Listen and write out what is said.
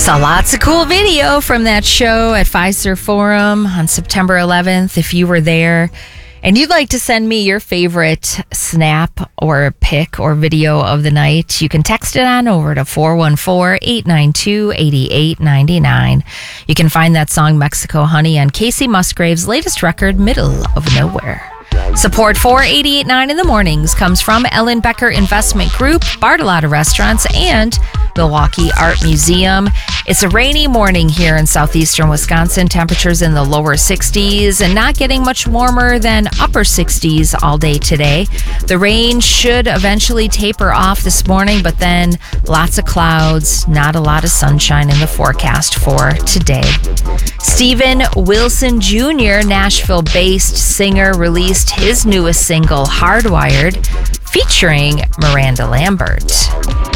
Saw lots of cool video from that show at Fiserv Forum on September 11th. If you were there and you'd like to send me your favorite snap or pic or video of the night, you can text it on over to 414-892-8899. You can find that song Mexico Honey on Casey Musgrave's latest record, Middle of Nowhere. Support for 88.9 in the mornings comes from Ellen Becker Investment Group, Bartolotta Restaurants, and Milwaukee Art Museum. It's a rainy morning here in southeastern Wisconsin. Temperatures in the lower 60s and not getting much warmer than upper 60s all day today. The rain should eventually taper off this morning, but then lots of clouds, not a lot of sunshine in the forecast for today. Steven Wilson Jr., Nashville-based singer, released his newest single, Hardwired, featuring Miranda Lambert.